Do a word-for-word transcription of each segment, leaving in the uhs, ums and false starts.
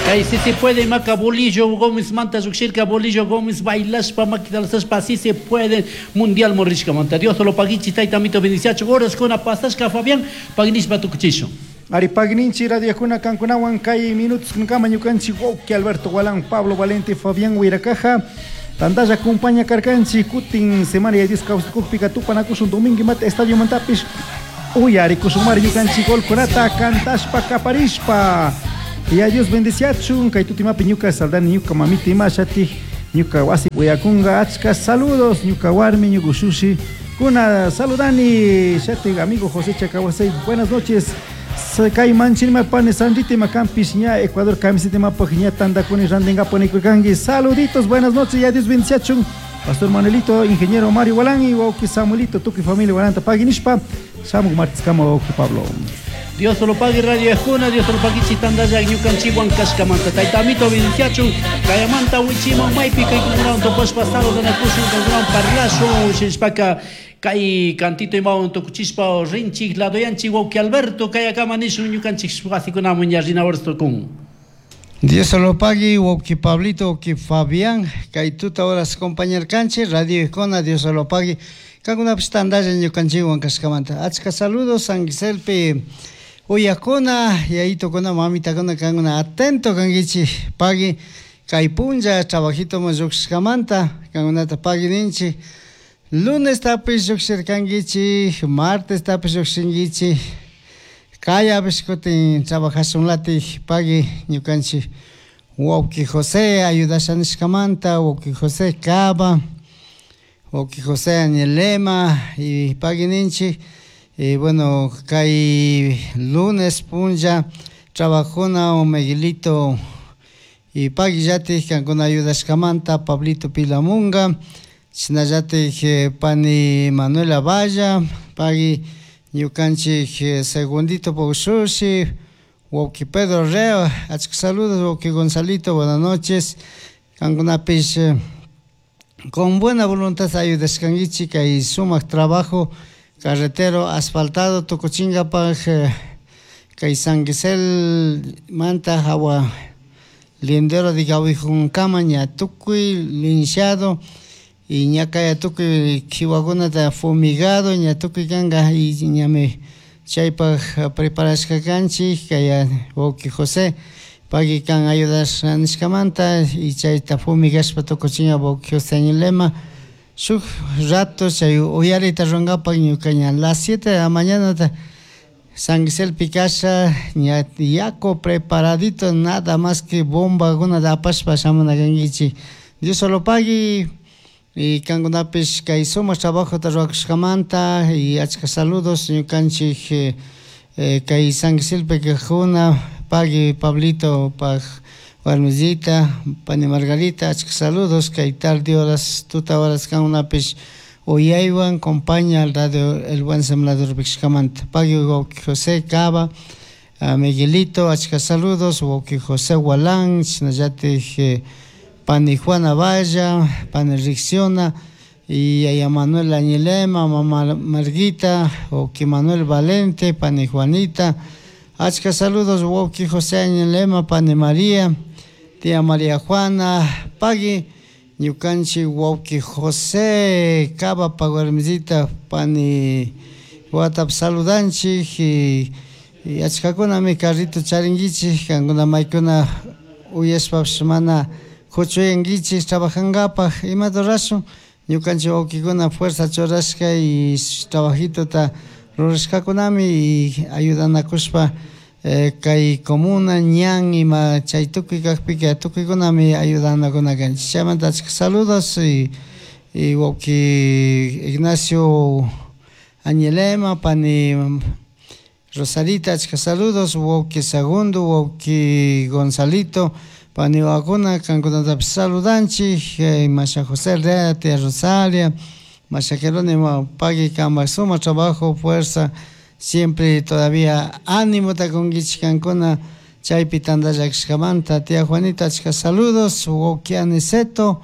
Ahí sí se puede, Maca Bolillo Gómez Manta, Zuxirka Bolillo Gómez, Bailashpa, Maquita las Aspas, sí se puede, Mundial Morrisca Manta. Dios solo paguichi, Taitamito veintiocho horas con la pastasca Fabián, Pagnispa tu cuchillo. Ari Pagninchi, Radio Juna, Cancunawan, Calle Minutos, Cama, Yucanchi, Woki, Alberto Gualán, Pablo Valente, Fabián Huiracaja. Tandaya acompaña Carcanchi, Kutin, Semana y Dios Caustic, Picatupa, Nacusun, Domingo, Mate, Estadio Mantapis. Uy, Ari Kusumar, Yucanchi, Gol, Corata, Cantashpa, Caparispa. Y a Dios bendeciachun, Kaitutima Piñuca, Saldani, Ñuca, Mamiti, Mashati, Ñuca, Wasi, Huyakunga, Achka, saludos, Ñuca, Warmi, Ñugushushi, Kuna, saludani, Shati, amigo José Chacawasei, buenas noches. Kai Manchinima Pane Sandite Macampis, ña Ecuador, Camisete Mapajiña, Tanda Cuni, Randenga, Ponicuicangi, saluditos, buenas noches, y a Dios bendeciachun, Pastor Manuelito, Ingeniero Mario Gualán, y Wauki Samuelito, Tuki Familia Gualanta, Paginishpa, Samu Martins Camo, Pablo. Dios solo pague Radio Ejuna, Dios solo pague Chitanda ya Ñucanchi Huancascamanta, Taitamito veintiocho, Cayamanta Huichima, Maipica y Cungrán, Topos Pasado, Donacuso, Cungrán, Parlazo, Xispaca, Cay Cantito y Mao, Tocuchispa, Rinchi, Ladoyanchi, Wauki Alberto, Cayacamanismo, Ñucanchi, Suazicuna, Muñazina, Orstocun. Dios solo pague, Wauki Pablito, Wauki Fabián, Caituta horas compañer Canche, Radio Ejuna, Dios solo pague, Canguna Pistanda ya Ñucanchi Huancascamanta. Achka saludos, San Giselpe. Uyakuna, yaito kuna mamita kuna kanguna atento kangichi pagi kaipunja trabajito mo yuxkamanta kanguna ta pagi ninchi lunes tapis yuxer kangichi martes tapis yuxingichi kaya biskotin trabajasun lati pagi ñukanchi Wauki José ayudashanishkamanta Wauki José Cava Wauki José Anielema y pagi ninchi. Y bueno, cae lunes punja trabajona o Miguelito y Pagillate que con ayuda escamanta Pablito Pilamunga, Sinayate Pani Manuela Valla, Pagui Yucanchi Segundito Pausushi, Wauki Pedro Reo, saludos Wauki Gonzalito, buenas noches, Cangunapis con buena voluntad ayuda escangichica y suma trabajo. Carretero asfaltado Tocochinga para que San Gisel Manta Agua Lindero de Gawihun Camaña Tucui linchado y ñacaya Tucui Kiwaguna de fumigado ña Tucui Ganga y ñame Chaipa preparas cacanchi Kaya Wauki José Pagi can ayudas a Niscamanta y Chaita fumigas para Tocochinga Wauki José Lema. Su rato se oyarita rongapa ñucaña las siete de la mañana San Gisel Picasa yaco preparadito nada más que bomba alguna de apas pasamos a gangichi Dios solo pague y cangunapis que somos trabajo de roxcamanta y achka saludos ñucanchi que San Gisel Picajuna pague Pablito pag Guarmillita, Pani Margarita, saludos, que hay tarde horas, tuta horas, can una pech, oyaiwan, compañía al radio, el buen semblador Bixcamanta, Pagio Wauki José Cava, Miguelito, achka saludos, Wauki José Gualán, Sinayate, Pani Juana Valla, Pani Ricciona, y a Manuel Añelema, Mamá Marguita, Wauki Manuel Valente, Pani Juanita, achka saludos, Wauki José Añelema, Pani María, Tía María Juana, Pagui, Ñucanchi, Wauki José, Cava, Paguarmizita, Pani, Guatap Saludanchi, y Achkakuna, mi carrito charingichi, Kanguna Maikuna, Uyespap Semana, Jochuengichi, Trabajangapa, y Madorazo, Ñucanchi, Wauki Guna, Fuerza Chorasca, y Trabajito, Ta, Rorascakunami, y ayudan a Cuspa. Eh, Kai comuna ñan y ma chaituki kakpika tuki kunami ayudando con la cancha. Saludos y y Wauki Ignacio Añelema, Pani Rosarita, saludos, Wauki Segundo, Wauki Gonzalito, Pani Waguna, Cancunata Saludanchi, Masha José Rea, Tía Rosalia, Masha Jerónimo, Pagui Camasuma, trabajo, fuerza. Siempre todavía ánimo ta con Gichcancona, Chaipitanda Yaxcamanta, Tía Juanita, saludos, Wauki Aniceto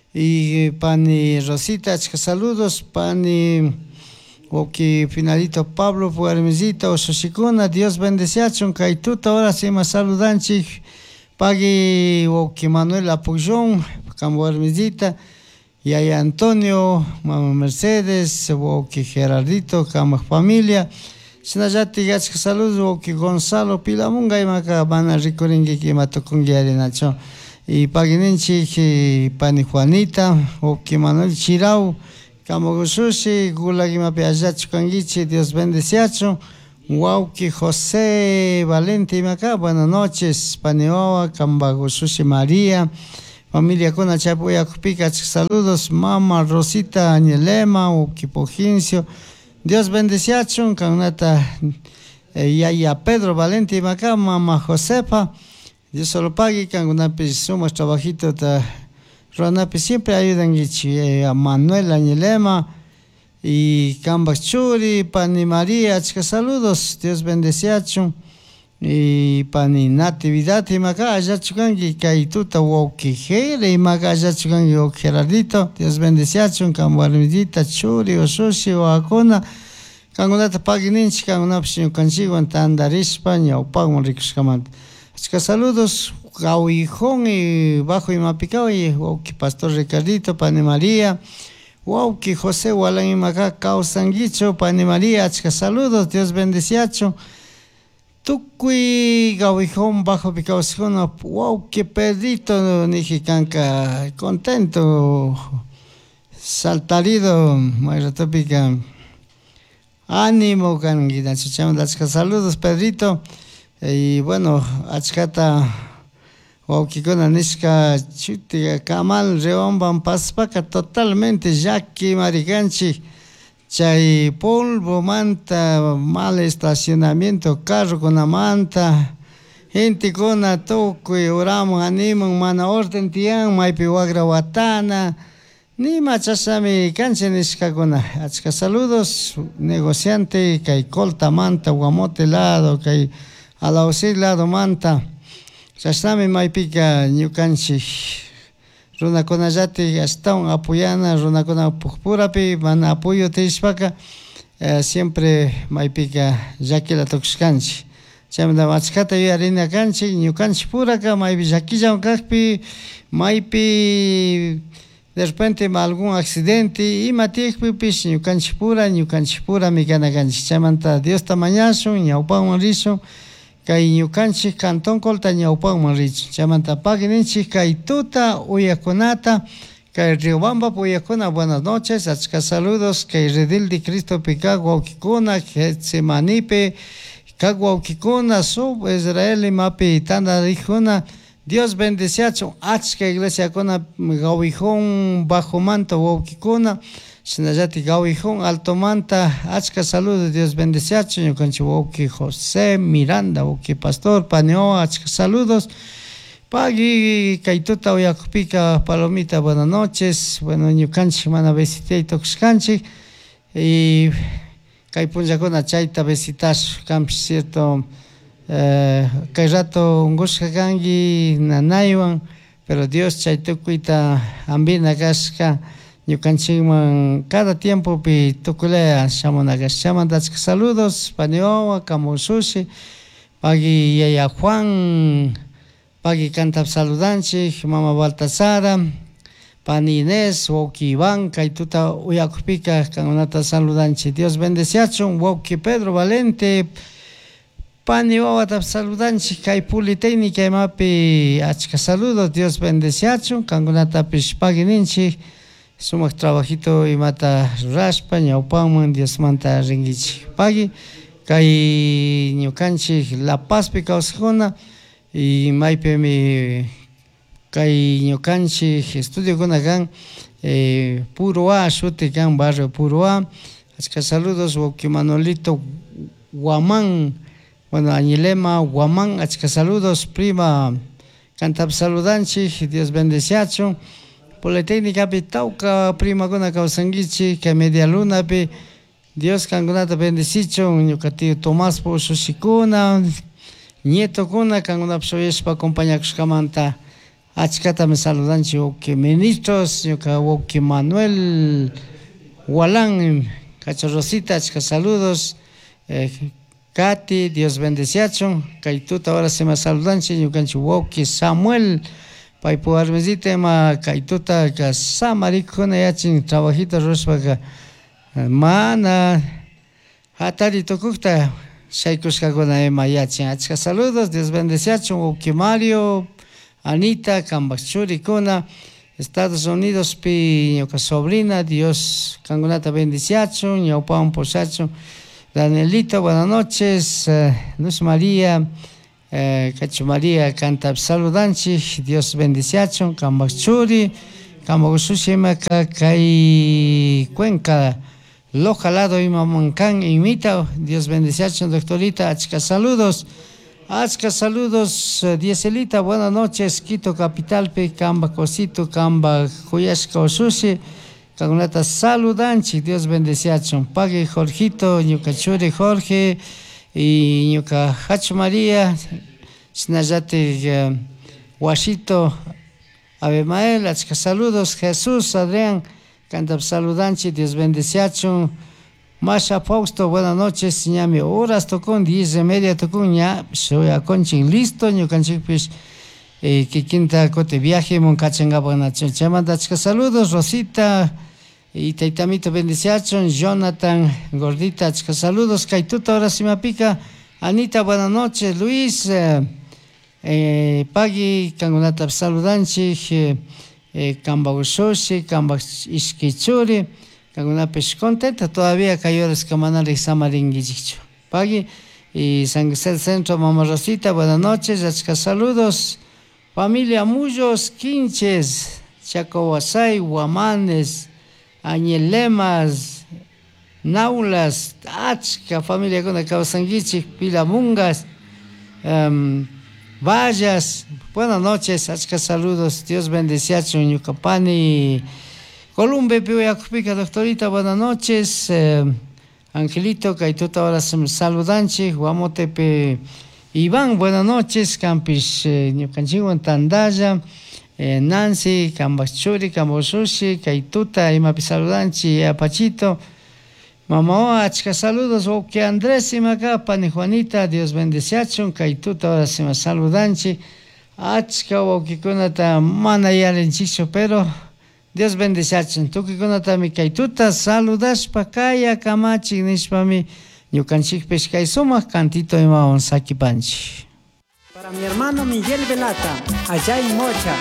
y Pani Rosita, saludos, Pani Wauki Finalito Pablo, Puermizita, Ososhikuna, Dios bendeciachon, Kaituta, ahora sí más saludanchi, Pagi Woki Manuel Apollón, Cambo Hermesita, Yaya Antonio, Mama Mercedes, Woki Gerardito, Cama Familia, Sinajati Gachka Salud, Woki Gonzalo Pilamunga y Maca Bana Ricoringi que mato con Guiari Nacho. Y Paginenchi, Pani Juanita, Woki Manuel Chirau, Camo Gusushi, Gulagima Piajacho Canguichi, Dios bendeciacho. Wauki José Valente y Maca, buenas noches, Paneoa, Cambago Sushi María, familia Cona Chapuya Cupica, saludos, Mama Rosita Añelema, Uki Pogincio, Dios bendeciacho, Canata eh, Yaya Pedro Valente y Maca, Mama Josepa, Dios solo pague, Cangunapi somos trabajito, Ronapi siempre ayudan eh, a Manuel Añelema. Y Cambas Churi, Pani María, chica saludos, Dios bendeciacho. Y Pani Natividad y Maca, ya chukangi, Kaituta, Woki Jere, y Maca, ya chukangi, o Gerardito, Dios bendeciacho, Cambarmidita, Churi, o Sushi, o Acona, Cangunata Pagininchi, Cangunapsi, Canchigo, Antandarispa, o Pagman Ricoscamante. Chica saludos, Gauijón y Bajo y Mapicao, y Woki Pastor Ricardito, Pani María. Wow, que José Walan y Maca, Causanguicho, Pani María, chica saludos, Dios bendeciacho. Tucui, Gauijón, Bajo Picausijón, wow, que Pedrito, Nijicanca, contento, saltarido, Mayratopica, ánimo, Canguina, chichamos, chica saludos, Pedrito. Y bueno, achcata. Waukikona Nishka Chuti Kamal Reomban Paspaca totalmente Jackie Mariganchi Chay polvo, manta, mal estacionamiento, carro con la manta, gente con a toco y oramos, animan, mana orden tian, maipi wagra watana, ni machasami cancha nishkakona. Achka saludos, negociante, kay colta manta, guamote lado, kay alausi lado manta. Chasnami maipika ñukanchi runakunallati astawan apoyana runakuna pukpurapi mana apoyo tishpaka eh, siempre maipika llakila tukushkanchi chamda machkata yuyarina kanchi ñukanchi puraka maypi llakillawan kakpi maypi de repente algún accidente ima tiekpipish ñukanchi pura ñukanchi pura mikana kanchi chamanta Diosta mañashun ñawpakman rishun kay ñukanchik cantón colta ñawpakman rich chamanta pakininchik kay tuta uyakunata kay Riobamba uyakuna buenas noches achka saludos kay redil de Cristo pica wawkikuna Getsemanipe kag wawkikuna sub Israel mapi tanda rijuna Dios bendeciacho achka iglesia kuna gawijón bajo manto wawkikuna Sinayati Gauijón, Alto Manta, achka saludos, Dios bendeciacho, ñukanchi wauki José Miranda, wauki Pastor, Paneo, achka saludos, Pagi, Kaituta, Uyakupika, Palomita, buenas noches, bueno, ñukanchi mana visité y toxcanchi, y Kaipunjacona chaita visitas, camps, cierto, eh, kay rato ungushka gangi, nanaywan, pero Dios chaitukuita, ambina gasca, ñukanchikman cada tiempo pi tukulea shamonagas chamandachka saludos Paneoa Kamusushi pagi yaya Juan pagi cantap saludanchik mama Baltasara pani Inés wauki Iván kaituta uyakupika kanunata saludanchik Dios bendeciachun wauki Pedro Valente Paneoa tap saludanchik kay puli técnica mapi achka saludos Dios bendeciachun kanunata pish pagininchik sumak trabajito y mata raspa ñawpakman Dios manta ringichi pagi kay ñukanchik La Paz pi kawsajuna y maypi mi kay ñukanchik estudio kuna kan eh, Puroa shuti kan barrio Puroa achka saludos wauki Manolito Guamán bueno Añilema Guamán achka saludos prima cantap saludanchik Dios bendeciacho Politécnica pi tauka prima kuna kausangichi que media luna pi Dios kangunata bendecicho ñukatio Tomás po sushikuna nieto kuna kanguna psoyespa acompañakushkamanta achkata me saludanchi oke ministros ñuka oke Manuel Walán cachorrosita achka saludos eh, Katy, Dios bendeciachun, kaituta ahora se me saludanchi, ñukanchi Woki Samuel, paipu armesita ma kaituta ka samarikuna yachin trabajito rospaga mana hatari tokukta shaikuskakuna ema yachin achka saludos, Dios bendeciachun, Woki Mario, Anita, Kambachurikuna, Estados Unidos pi ñuka sobrina, Dios kangunata bendiciachun, ñaupawan posachun. Danielito, buenas noches. Uh, Luz María, uh, Cacho María, canta saludanchi, Dios bendiciachon, Cambachuri, Cambagusushimaka, Kai Cuenca, Lojalado y Mamancan, imita, Dios bendiciachon, doctorita, achka saludos, achka saludos, uh, Dieselita, buenas noches, Quito Capital, Pe, Camba Cosito, Camba Juyashka Osushi, Cagunata saludanchi, Dios bendeciachon, Pague Jorgito, ñuka Churi Jorge y ñuka Hacho María, Snayate uh, Washito, Abemael, achka saludos, Jesús, Adrián, canta saludanchi, Dios bendeciachon, Masha Fausto, buenas noches, ñami horas tocón, diez y media tocón, ya, soy a conchin listo, ñukanchik pues, Eh, que quinta cote viaje, Moncachanga, buena chamanda, saludos, Rosita, y Taitamito bendiciachon, Jonathan, Gordita, chka saludos, Kaituta, ahora si me pica, Anita, buenas noches, Luis, eh, eh, Pagui, Kangunata, saludanchi, eh, eh, Kamba Usoshi, Kamba Iskichuri, Kangunapes, contenta, todavía cayó las camanales Samaringuichicho, Pagui, y San Gisel Centro, Mamá Rosita, buenas noches, chka saludos, Familia Mullos, Quinches, Chacobasay, Guamanes, Añelemas, Naulas, Achka, familia con la Causanguichi, Pilamungas, um, Vallas, buenas noches, Achka, saludos, Dios bendeciacho, Yucapani, Columbe, Piuyacupica, doctorita, buenas noches, eh, Angelito, Caituta, ahora saludanchi, Guamotepe, Iván, buenas noches, Campis, eh, Ñukanchiwan Tandaya, eh, Nancy, Cambachuri, Cambosushi, Caituta, Imapi saludanchi, Apachito, Mamá, achka saludos, Oque Andrés, Imaca, Pani Juanita, Dios bendeciachon, Caituta, ahora se me saludanchi, achka, Oque Kunata, Mana Yalenchicho, pero Dios bendeciachon, Tuki Kunata, mi Caituta, saludas, Pacaya, Camachi, Nishpami, Ñukanchik Pescay Sumas, Cantito y Maon Saki Panchi. Para mi hermano Miguel Velata, allá en Mocha,